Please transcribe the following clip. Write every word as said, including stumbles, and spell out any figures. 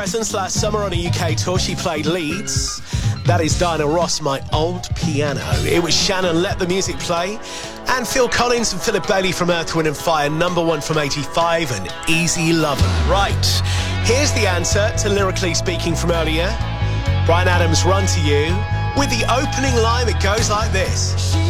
Since last summer on a U K tour, she played leads. That is Diana Ross, My Old Piano. It was Shannon, Let the Music Play. And Phil Collins and Philip Bailey from Earth, Wind and Fire, number one from eighty-five, and Easy Lover. Right, here's the answer to Lyrically Speaking from earlier. Bryan Adams, Run to You. With the opening line, it goes like this.